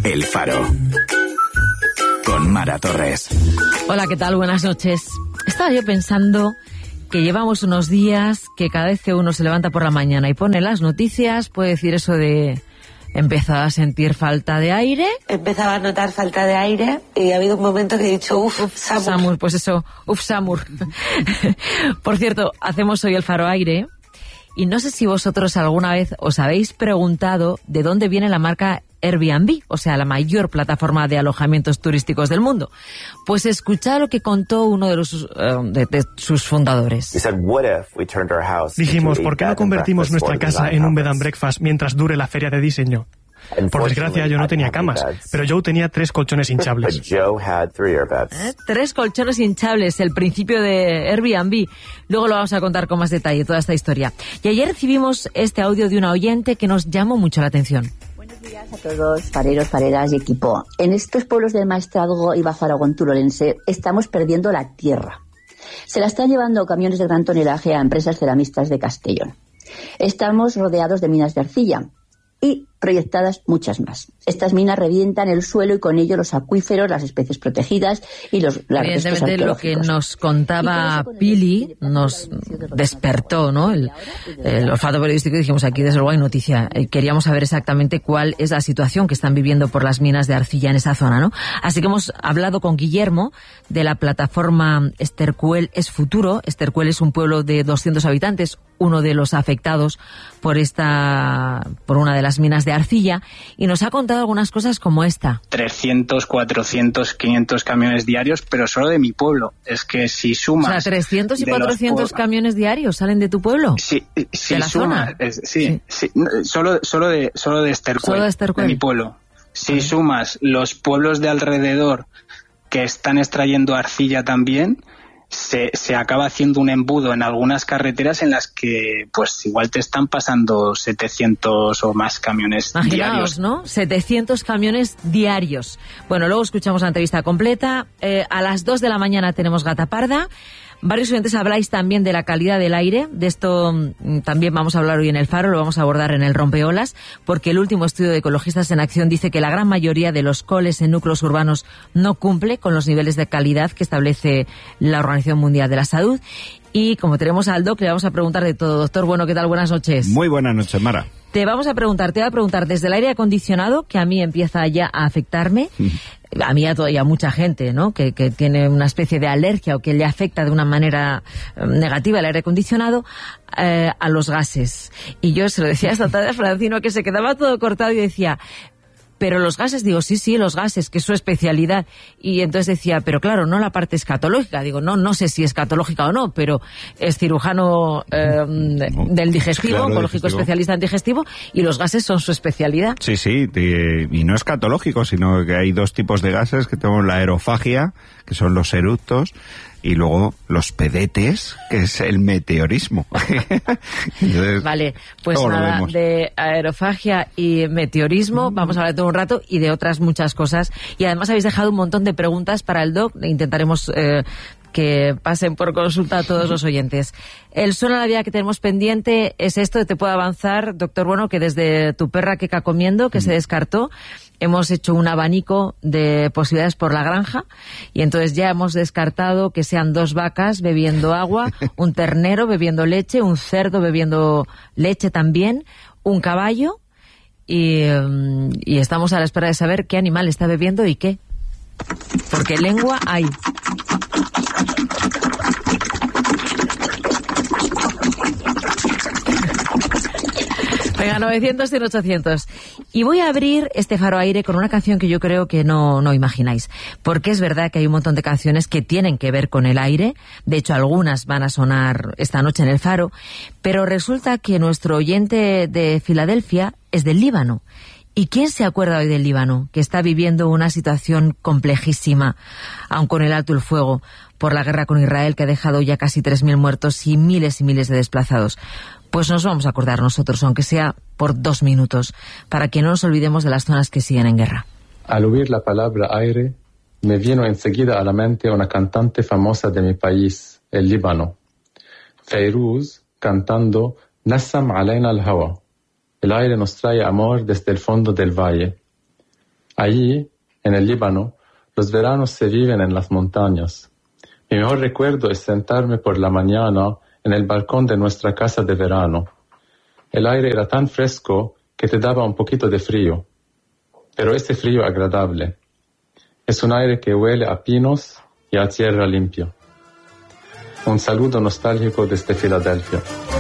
El Faro. Con Mara Torres. Hola, ¿qué tal? Buenas noches. Estaba yo pensando que llevamos unos días que cada vez que uno se levanta por la mañana y pone las noticias, puede decir eso de... Empezaba a sentir falta de aire. Empezaba a notar falta de aire y ha habido un momento que he dicho, Samur. Pues eso, Samur. Por cierto, hacemos hoy el Faro Aire y no sé si vosotros alguna vez os habéis preguntado de dónde viene la marca Airbnb, o sea, la mayor plataforma de alojamientos turísticos del mundo. Pues escuchad lo que contó uno de sus fundadores. Dijimos, ¿por qué no convertimos nuestra casa en un bed and breakfast mientras dure la feria de diseño? Por desgracia, yo no tenía camas, pero Joe tenía 3 colchones hinchables. 3 colchones hinchables, el principio de Airbnb. Luego lo vamos a contar con más detalle, toda esta historia. Y ayer recibimos este audio de una oyente que nos llamó mucho la atención. Buenos días a todos, fareros, fareras y equipo. En estos pueblos del Maestrazgo y Bajo Aragón turolense estamos perdiendo la tierra. Se la están llevando camiones de gran tonelaje a empresas ceramistas de Castellón. Estamos rodeados de minas de arcilla y proyectadas muchas más. Estas minas revientan el suelo y con ello los acuíferos, las especies protegidas y los restos arqueológicos. Lo que nos contaba Pili nos despertó, ¿no? El olfato periodístico y dijimos, aquí desde luego hay noticia. Queríamos saber exactamente cuál es la situación que están viviendo por las minas de arcilla en esa zona, ¿no? Así que hemos hablado con Guillermo de la plataforma Estercuel es Futuro. Estercuel es un pueblo de 200 habitantes, uno de los afectados por una de las minas de arcilla, y nos ha contado algunas cosas como esta. 300, 400, 500 camiones diarios, pero solo de mi pueblo. Es que si sumas... O sea, 300 y 400 camiones diarios salen de tu pueblo. Sí, ¿De la zona? Sí. Solo de Estercuel, de mi pueblo. Si sumas los pueblos de alrededor que están extrayendo arcilla también, se acaba haciendo un embudo en algunas carreteras en las que pues igual te están pasando 700 o más camiones diarios, ¿no? 700 camiones diarios. Bueno, luego escuchamos la entrevista completa. A las 2 de la mañana tenemos Gata Parda. Varios oyentes habláis también de la calidad del aire. De esto también vamos a hablar hoy en El Faro, lo vamos a abordar en el Rompeolas, porque el último estudio de Ecologistas en Acción dice que la gran mayoría de los coles en núcleos urbanos no cumple con los niveles de calidad que establece la Organización Mundial de la Salud. Y como tenemos al doc, le vamos a preguntar de todo. Doctor, bueno, ¿qué tal? Buenas noches. Muy buenas noches, Mara. Te voy a preguntar desde el aire acondicionado, que a mí empieza ya a afectarme, a mí y a mucha gente, ¿no? Que tiene una especie de alergia o que le afecta de una manera negativa el aire acondicionado, a los gases. Y yo se lo decía esta tarde a Francino, que se quedaba todo cortado y decía... Pero los gases, digo, sí, los gases, que es su especialidad. Y entonces decía, pero claro, no la parte escatológica. Digo, no sé si escatológica o no, pero es cirujano del digestivo, claro, oncológico, especialista en digestivo, y los gases son su especialidad. Sí, y no escatológico, sino que hay 2 tipos de gases, que tenemos la aerofagia, que son los eructos, y luego los pedetes, que es el meteorismo. Entonces, vale, pues nada, de aerofagia y meteorismo vamos a hablar todo un rato, y de otras muchas cosas. Y además habéis dejado un montón de preguntas para el doc. Intentaremos que pasen por consulta a todos los oyentes. El suelo a la vida que tenemos pendiente es esto. Te puedo avanzar, doctor, bueno, que desde tu perra que comiendo, que se descartó, hemos hecho un abanico de posibilidades por la granja, y entonces ya hemos descartado que sean 2 vacas bebiendo agua, un ternero bebiendo leche, un cerdo bebiendo leche también, un caballo, y estamos a la espera de saber qué animal está bebiendo y qué. Porque lengua hay. Venga, 900 y 800. Y voy a abrir este Faro Aire con una canción que yo creo que no imagináis. Porque es verdad que hay un montón de canciones que tienen que ver con el aire. De hecho, algunas van a sonar esta noche en el Faro. Pero resulta que nuestro oyente de Filadelfia es del Líbano. ¿Y quién se acuerda hoy del Líbano, que está viviendo una situación complejísima, aun con el alto el fuego, por la guerra con Israel, que ha dejado ya casi 3.000 muertos y miles de desplazados? Pues nos vamos a acordar nosotros, aunque sea por 2 minutos, para que no nos olvidemos de las zonas que siguen en guerra. Al oír la palabra aire, me vino enseguida a la mente una cantante famosa de mi país, el Líbano, Feiruz, cantando Nassam alayna al-hawa. El aire nos trae amor desde el fondo del valle. Allí, en el Líbano, los veranos se viven en las montañas. Mi mejor recuerdo es sentarme por la mañana en el balcón de nuestra casa de verano. El aire era tan fresco que te daba un poquito de frío, pero ese frío agradable. Es un aire que huele a pinos y a tierra limpia. Un saludo nostálgico desde Filadelfia.